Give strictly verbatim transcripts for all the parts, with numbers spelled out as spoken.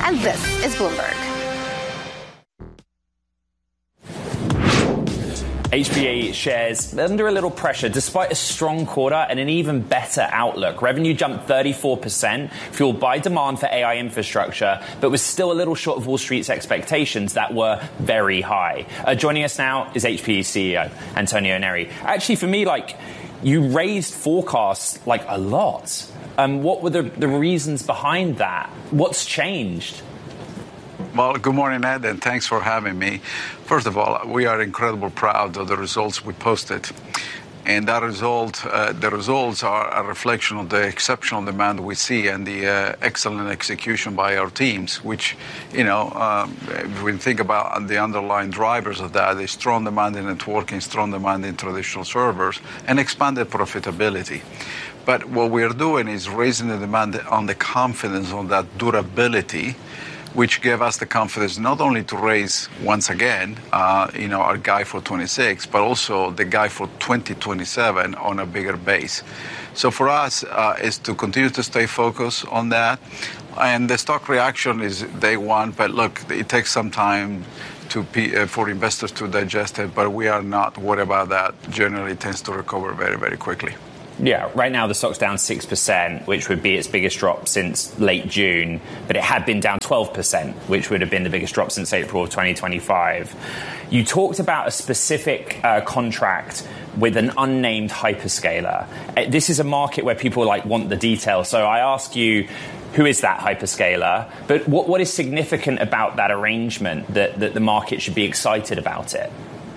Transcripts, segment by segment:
and this is Bloomberg. H P E shares under a little pressure despite a strong quarter and an even better outlook. Revenue jumped thirty-four percent, fueled by demand for A I infrastructure, but was still a little short of Wall Street's expectations that were very high. Uh, joining us now is H P E C E O Antonio Neri. Actually, for me, like, you raised forecasts like a lot. Um, what were the, the reasons behind that? What's changed? Well, good morning, Ed, and thanks for having me. First of all, we are incredibly proud of the results we posted. And that result, uh, the results are a reflection of the exceptional demand we see and the uh, excellent execution by our teams, which, you know, um, if we think about the underlying drivers of that, is strong demand in networking, strong demand in traditional servers, and expanded profitability. But what we're doing is raising the demand on the confidence on that durability, which gave us the confidence not only to raise once again, uh, you know, our guide for twenty-six, but also the guide for twenty twenty-seven on a bigger base. So for us, uh, is to continue to stay focused on that. And the stock reaction is day one, but look, it takes some time to uh, for investors to digest it, but we are not worried about that. Generally, it tends to recover very, very quickly. Yeah, right now the stock's down six percent, which would be its biggest drop since late June, but it had been down twelve percent, which would have been the biggest drop since April of twenty twenty-five. You talked about a specific uh, contract with an unnamed hyperscaler. Uh, this is a market where people like want the details, so I ask you, who is that hyperscaler? But what, what is significant about that arrangement that, that the market should be excited about it?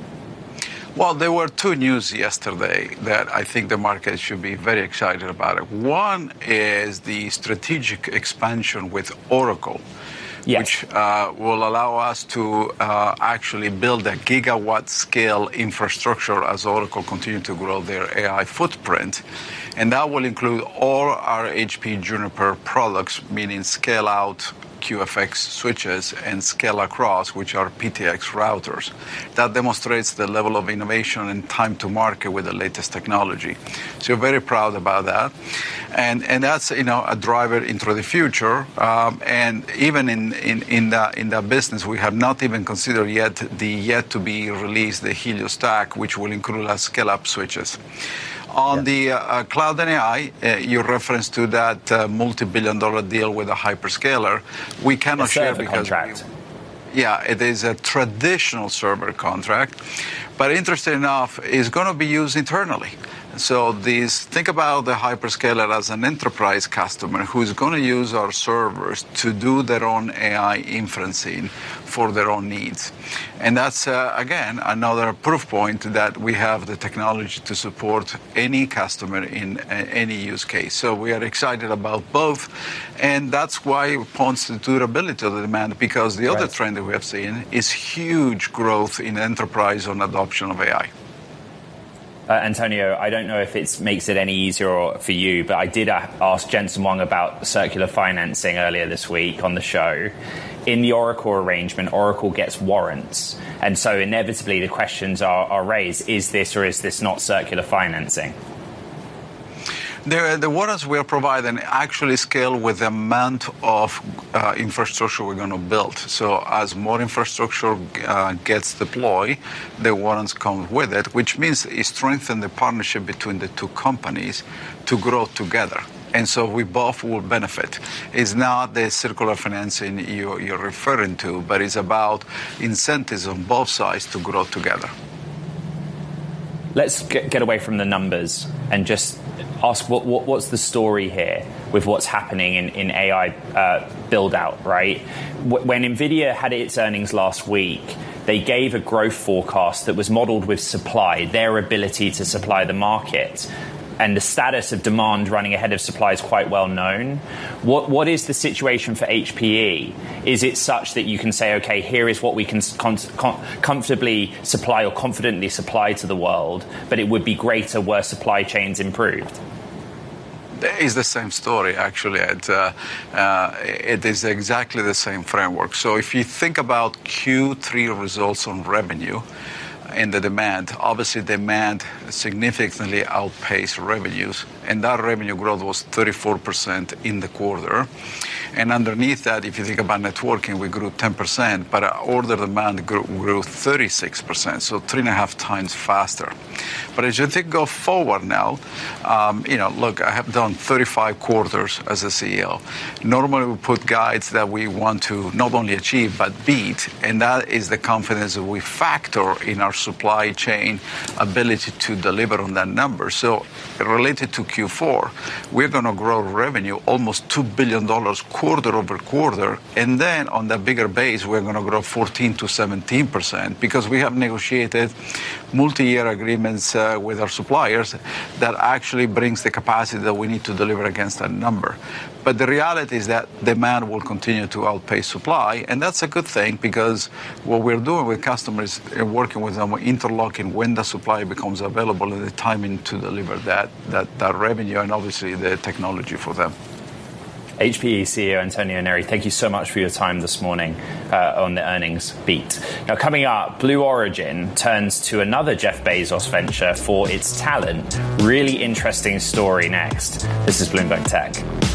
Well, there were two news yesterday that I think the market should be very excited about it. One is the strategic expansion with Oracle, yes. which uh, will allow us to uh, actually build a gigawatt scale infrastructure as Oracle continue to grow their A I footprint. And that will include all our H P Juniper products, meaning scale out Q F X switches and scale across, which are P T X routers. That demonstrates the level of innovation and time to market with the latest technology. So we're very proud about that. And and that's, you know, a driver into the future. Um, and even in, in, in, that, in that business, we have not even considered yet the yet to be released, the Helios stack, which will include our scale up switches. On yeah. the uh, cloud and A I, uh, you reference to that uh, multi-billion dollar deal with a hyperscaler. We cannot share because contract. We, yeah, it is a traditional server contract, but interesting enough, is going to be used internally. So these, think about the hyperscaler as an enterprise customer who's going to use our servers to do their own A I inferencing for their own needs. And that's, uh, again, another proof point that we have the technology to support any customer in uh, any use case. So we are excited about both. And that's why it points to durability of the demand, because the other right. trend that we have seen is huge growth in enterprise on adoption of A I. Uh, Antonio, I don't know if it makes it any easier for you, but I did ask Jensen Huang about circular financing earlier this week on the show. In the Oracle arrangement, Oracle gets warrants. And so inevitably the questions are, are raised, is this or is this not circular financing? The, the warrants we are providing actually scale with the amount of uh, infrastructure we're going to build. So as more infrastructure uh, gets deployed, the warrants come with it, which means it strengthens the partnership between the two companies to grow together. And so we both will benefit. It's not the circular financing you, you're referring to, but it's about incentives on both sides to grow together. Let's get, get away from the numbers and just ask what, what what's the story here with what's happening in, in A I uh, build out, right? When NVIDIA had its earnings last week, they gave a growth forecast that was modeled with supply, their ability to supply the market. And the status of demand running ahead of supply is quite well known. What What is the situation for H P E? Is it such that you can say, okay, here is what we can con- con- comfortably supply or confidently supply to the world, but it would be greater were supply chains improved? It's the same story, actually. It, uh, uh, it is exactly the same framework. So if you think about Q three results on revenue, in the demand, obviously demand significantly outpaced revenues, and that revenue growth was thirty-four percent in the quarter. And underneath that, if you think about networking, we grew ten percent, but our order demand grew, grew thirty-six percent, so three and a half times faster. But as you think go forward now, um, you know, look, I have done thirty-five quarters as a C E O. Normally we put guides that we want to not only achieve, but beat, and that is the confidence that we factor in our supply chain ability to deliver on that number. So related to Q four, we're going to grow revenue almost two billion dollars quarter over quarter, and then on the bigger base, we're going to grow fourteen to seventeen percent because we have negotiated multi-year agreements uh, with our suppliers that actually brings the capacity that we need to deliver against that number. But the reality is that demand will continue to outpace supply, and that's a good thing because what we're doing with customers and working with them, we're interlocking when the supply becomes available and the timing to deliver that, that, that revenue and obviously the technology for them. H P E C E O Antonio Neri, thank you so much for your time this morning uh, on the earnings beat. Now, coming up, Blue Origin turns to another Jeff Bezos venture for its talent. Really interesting story next. This is Bloomberg Tech.